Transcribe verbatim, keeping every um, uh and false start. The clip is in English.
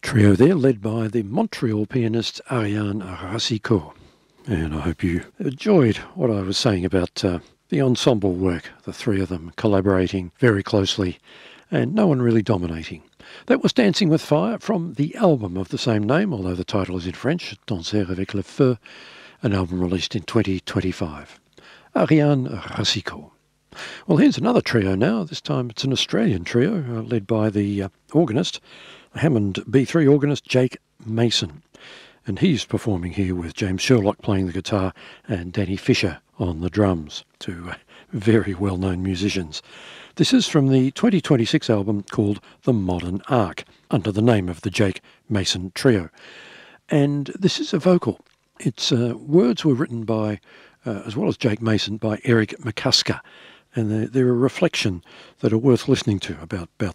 Trio there, led by the Montreal pianist Ariane Racicot. And I hope you enjoyed what I was saying about uh, the ensemble work, the three of them collaborating very closely and no one really dominating. That was Dancing with Fire from the album of the same name, although the title is in French, Danser avec le feu, an album released in twenty twenty-five. Ariane Racicot. Well, here's another trio now. This time it's an Australian trio uh, led by the uh, organist, Hammond B three organist Jake Mason. And he's performing here with James Sherlock playing the guitar and Danny Fisher on the drums, two uh, very well-known musicians. This is from the twenty twenty-six album called The Modern Ark, under the name of the Jake Mason Trio. And this is a vocal. Its uh, words were written by, uh, as well as Jake Mason, by Eric McCusker. And they're, they're a reflection that are worth listening to about, about